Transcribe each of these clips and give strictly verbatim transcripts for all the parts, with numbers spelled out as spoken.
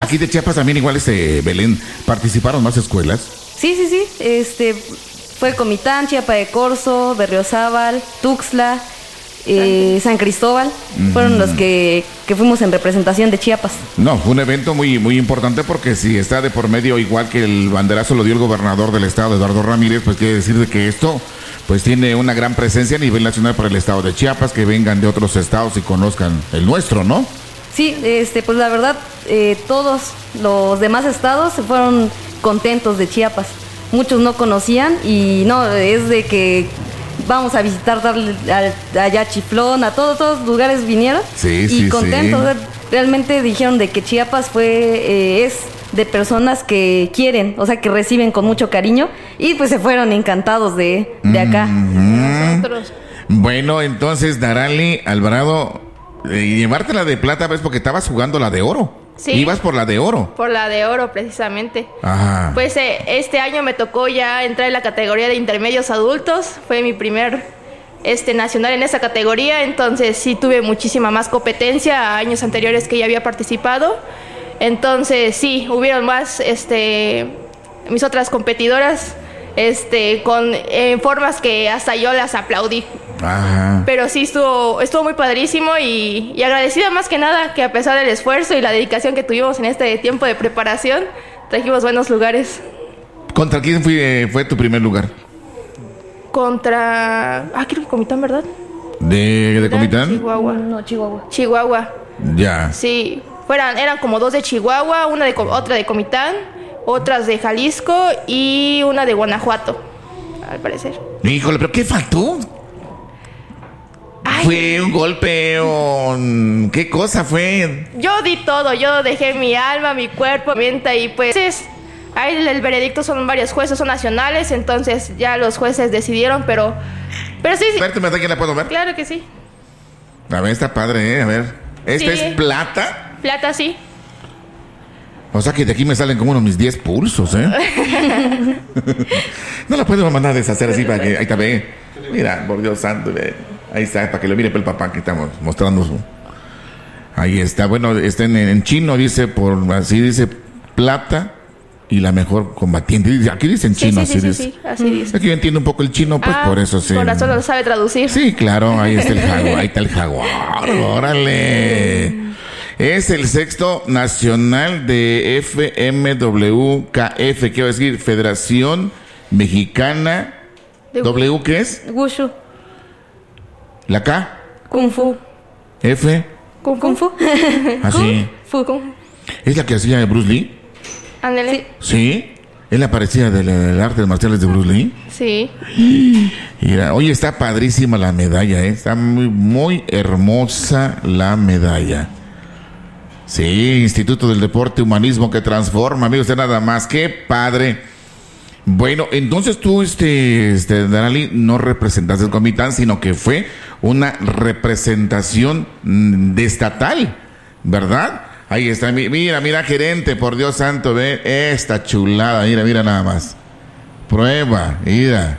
Aquí de Chiapas también igual, este, Belén, ¿participaron más escuelas? Sí, sí, sí. Este, fue Comitán, Chiapa de Corzo, Berriozábal, Tuxtla, eh, San Cristóbal. Uh-huh. Fueron los que, que fuimos en representación de Chiapas. No, fue un evento muy, muy importante porque si está de por medio, igual que el banderazo lo dio el gobernador del estado, Eduardo Ramírez, pues quiere decir de que esto pues tiene una gran presencia a nivel nacional para el estado de Chiapas, que vengan de otros estados y conozcan el nuestro, ¿no? Sí, este, pues la verdad, eh, todos los demás estados se fueron contentos de Chiapas. Muchos no conocían y no, es de que vamos a visitar darle a, allá a Chiflón, a todos, todos lugares vinieron. Sí, y sí, contentos. sí. Realmente dijeron de que Chiapas fue, eh, es de personas que quieren, o sea, que reciben con mucho cariño y pues se fueron encantados de, de acá. Mm-hmm. Nosotros. Bueno, entonces, Darali Alvarado, eh, llevártela de plata, ¿ves? Porque estabas jugando la de oro. Sí. Ibas por la de oro. Por la de oro, precisamente. Ajá. Pues eh, este año me tocó ya entrar en la categoría de intermedios adultos. Fue mi primer este nacional en esa categoría, entonces sí tuve muchísima más competencia a años anteriores que ya había participado. Entonces sí, hubieron más este mis otras competidoras este con en formas que hasta yo las aplaudí. Ajá. Pero sí estuvo estuvo muy padrísimo y, y agradecida más que nada que a pesar del esfuerzo y la dedicación que tuvimos en este tiempo de preparación, trajimos buenos lugares. ¿Contra quién fue, fue tu primer lugar? Contra... Ah, creo que Comitán, ¿verdad? ¿De, de Comitán? Chihuahua. No, Chihuahua. Chihuahua. Ya. Sí, fueran, eran como dos de Chihuahua, una de otra de Comitán, otras de Jalisco y una de Guanajuato, al parecer. Híjole, ¿pero qué faltó? Ay. ¿Fue un golpe o qué cosa fue? Yo di todo, yo dejé mi alma, mi cuerpo, mi mente y pues... Es, ahí el, el veredicto son varios jueces, son nacionales, entonces ya los jueces decidieron, pero... Pero sí, sí. A ver, ¿te me da que la puedo ver? Claro que sí. A ver, está padre, ¿eh? A ver. ¿Esta Sí. es plata? Plata, sí. O sea que de aquí me salen como unos mis diez pulsos, ¿eh? No la puedo mandar a deshacer así para que... Ahí está, ve. Mira, por Dios santo, ve. Ahí está, para que lo mire el papá que estamos mostrando su... Ahí está, bueno, está en, en chino, dice, por así dice, plata y la mejor combatiente. Aquí dicen Sí, chino, sí, así sí, dice. sí, sí, así dice. Es que yo entiendo un poco el chino, pues Ah, por eso sí. Con razón lo sabe traducir. Sí, claro, ahí está el jaguar, ahí está el jaguar, órale. Es el sexto nacional de F M W K F, quiero decir, Federación Mexicana. De- ¿W qué es? Wushu. ¿La K? Kung Fu. ¿F? Kung Kung Fu. Así. Fu. Kung- ¿Es la que hacía de Bruce Lee? Ándale. ¿Sí? ¿Es la parecida de las artes marciales de Bruce Lee? Sí. Mira, oye, está padrísima la medalla, ¿eh? Está muy, muy hermosa la medalla. Sí, Instituto del Deporte Humanismo que transforma, amigo, usted nada más, qué padre. Bueno, entonces tú, este, este, Darali, no representaste el Comitán, sino que fue una representación mm, de estatal, ¿verdad? Ahí está, mi- mira, mira, gerente, por Dios santo, ve esta chulada, mira, mira nada más. Prueba, mira.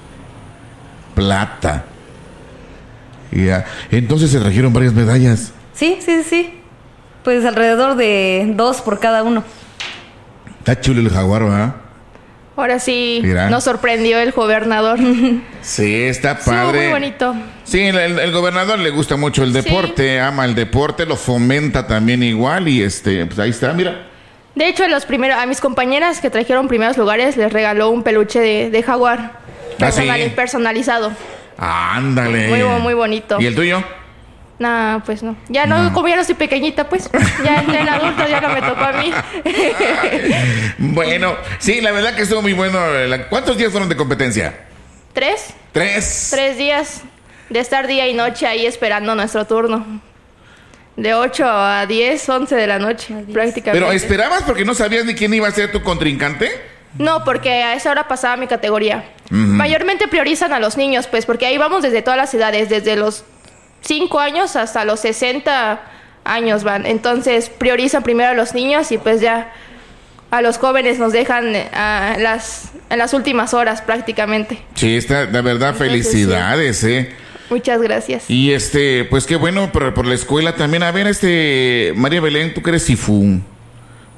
Plata. Ya. Entonces se trajeron varias medallas. Sí, sí, sí. Pues alrededor de dos por cada uno. Está chulo el jaguar, ¿verdad? Ahora sí Mira. nos sorprendió el gobernador. Sí, está Estuvo padre. muy bonito. Sí, el, el- el gobernador le gusta mucho el deporte, ama el deporte, lo fomenta también igual y este, pues ahí está, mira. De hecho, a los primeros, a mis compañeras que trajeron primeros lugares les regaló un peluche de, de jaguar. ¿Ah, sí? Personali- Personalizado. Ándale. Muy, muy bonito. ¿Y el tuyo? Nah, pues no. Ya no, como ya no soy pequeñita, pues. Ya entré en adulto, ya no me tocó a mí. Bueno, sí, la verdad que estuvo muy bueno. La- ¿Cuántos días fueron de competencia? ¿Tres? Tres. Tres días de estar día y noche ahí esperando nuestro turno. De ocho a diez, once de la noche, prácticamente. Pero ¿esperabas porque no sabías ni quién iba a ser tu contrincante? No, porque a esa hora pasaba mi categoría. Ujú. Mayormente priorizan a los niños, pues, porque ahí vamos desde todas las edades, desde los cinco años hasta los sesenta años van. Entonces priorizan primero a los niños y pues ya a los jóvenes nos dejan eh, a las, en las últimas horas prácticamente. Sí, está, la verdad, Entonces, felicidades, eh. Muchas gracias. Y este, pues qué bueno por, por la escuela también. A ver, este, María Belén, tú que eres Sifu.